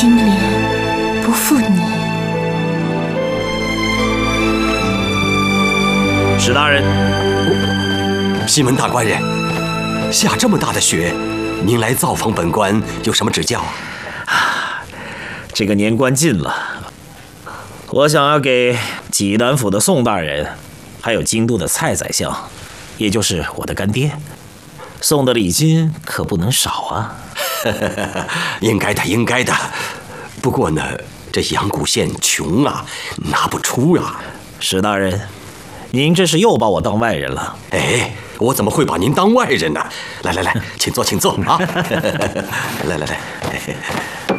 金莲不负你。 史大人， 西门大官人，下这么大的雪，您来造访本官有什么指教啊？ 这个年关近了，我想要给济南府的宋大人，还有京都的蔡宰相，也就是我的干爹，送的礼金可不能少啊。 应该的，应该的。不过呢，这阳谷县穷啊，拿不出啊。 史大人，您这是又把我当外人了。 哎，我怎么会把您当外人呢？来来来，请坐，请坐啊！来来来。